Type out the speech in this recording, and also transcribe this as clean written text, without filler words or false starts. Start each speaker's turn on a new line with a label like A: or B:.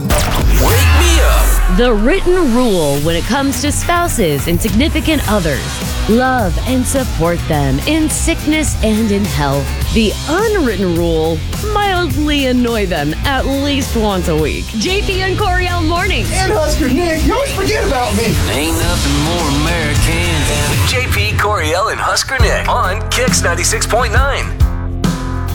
A: Wake me up.
B: The written rule when it comes to spouses and significant others. Love and support them in sickness and in health. The unwritten rule, mildly annoy them at least once a week. JP and Coriel mornings.
C: And Husker Nick, you always forget about me.
A: Ain't nothing more American than JP, Coriel, and Husker Nick on Kix 96.9.